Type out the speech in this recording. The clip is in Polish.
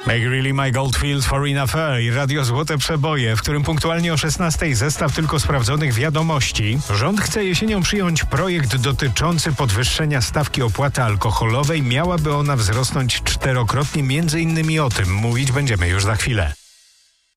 Make Really My Goldfields for Enough Air i Radio Złote Przeboje, w którym punktualnie o 16:00 zestaw tylko sprawdzonych wiadomości. Rząd chce jesienią przyjąć projekt dotyczący podwyższenia stawki opłaty alkoholowej. Miałaby ona wzrosnąć 4-krotnie. Między innymi o tym mówić będziemy już za chwilę.